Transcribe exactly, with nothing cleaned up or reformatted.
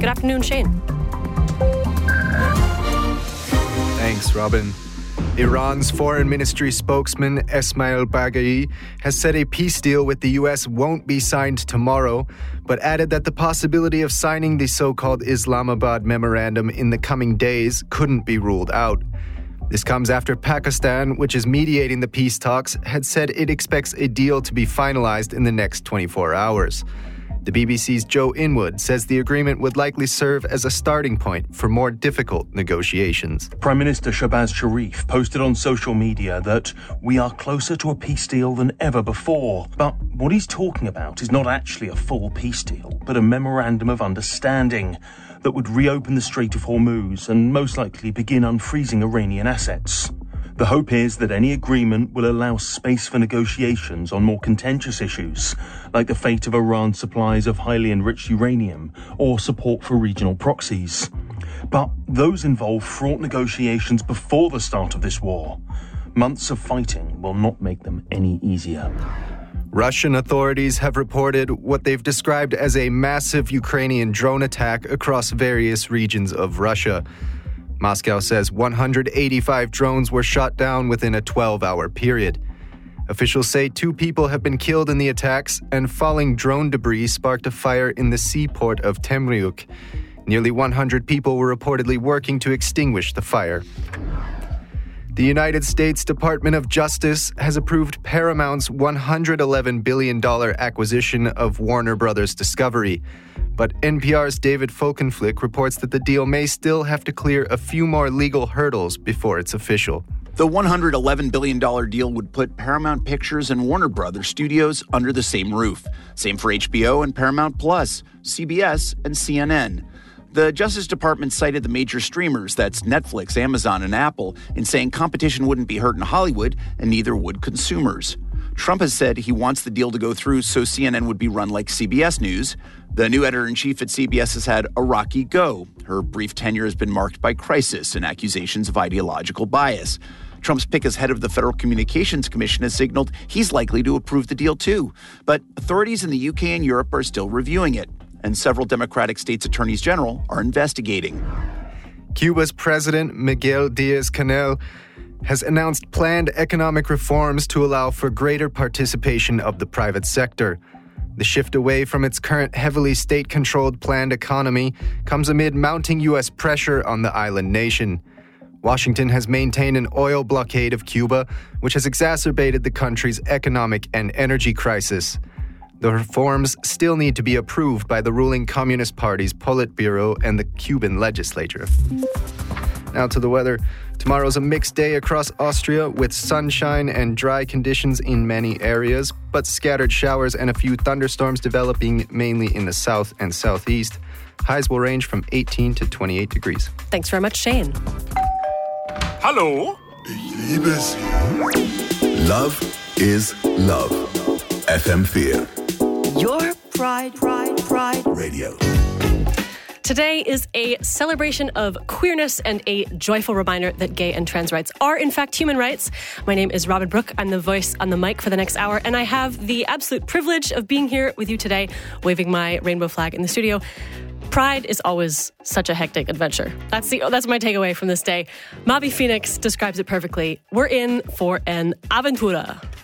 Good afternoon, Shane. Thanks, Robin. Iran's foreign ministry spokesman Esmail Baghai has said a peace deal with the U S won't be signed tomorrow, but added that the possibility of signing the so-called Islamabad Memorandum in the coming days couldn't be ruled out. This comes after Pakistan, which is mediating the peace talks, had said it expects a deal to be finalized in the next twenty-four hours. The B B C's Joe Inwood says the agreement would likely serve as a starting point for more difficult negotiations. Prime Minister Shahbaz Sharif posted on social media that we are closer to a peace deal than ever before. But what he's talking about is not actually a full peace deal, but a memorandum of understanding that would reopen the Strait of Hormuz and most likely begin unfreezing Iranian assets. The hope is that any agreement will allow space for negotiations on more contentious issues, like the fate of Iran's supplies of highly enriched uranium or support for regional proxies. But those involve fraught negotiations before the start of this war. Months of fighting will not make them any easier. Russian authorities have reported what they've described as a massive Ukrainian drone attack across various regions of Russia. Moscow says one hundred eighty-five drones were shot down within a twelve-hour period. Officials say two people have been killed in the attacks, and falling drone debris sparked a fire in the seaport of Temryuk. Nearly one hundred people were reportedly working to extinguish the fire. The United States Department of Justice has approved Paramount's one hundred eleven billion dollars acquisition of Warner Brothers Discovery. But N P R's David Folkenflik reports that the deal may still have to clear a few more legal hurdles before it's official. The one hundred eleven billion dollars deal would put Paramount Pictures and Warner Brothers Studios under the same roof. Same for H B O and Paramount Plus, C B S and C N N. The Justice Department cited the major streamers, that's Netflix, Amazon, and Apple, in saying competition wouldn't be hurt in Hollywood, and neither would consumers. Trump has said he wants the deal to go through so C N N would be run like C B S News. The new editor-in-chief at C B S has had a rocky go. Her brief tenure has been marked by crisis and accusations of ideological bias. Trump's pick as head of the Federal Communications Commission has signaled he's likely to approve the deal too. But authorities in the U K and Europe are still reviewing it, and several Democratic states' attorneys general are investigating. Cuba's president, Miguel Diaz-Canel, has announced planned economic reforms to allow for greater participation of the private sector. The shift away from its current heavily state-controlled planned economy comes amid mounting U S pressure on the island nation. Washington has maintained an oil blockade of Cuba, which has exacerbated the country's economic and energy crisis. The reforms still need to be approved by the ruling Communist Party's Politburo and the Cuban legislature. Now to the weather. Tomorrow's a mixed day across Austria with sunshine and dry conditions in many areas, but scattered showers and a few thunderstorms developing mainly in the south and southeast. Highs will range from eighteen to twenty-eight degrees. Thanks very much, Shane. Hallo? Ich liebe sie. Love is love. F M four. Your Pride, Pride, Pride Radio. Today is a celebration of queerness and a joyful reminder that gay and trans rights are, in fact, human rights. My name is Robin Brooke. I'm the voice on the mic for the next hour, and I have the absolute privilege of being here with you today, waving my rainbow flag in the studio. Pride is always such a hectic adventure. That's the that's my takeaway from this day. Mavi Phoenix describes it perfectly. We're in for an aventura.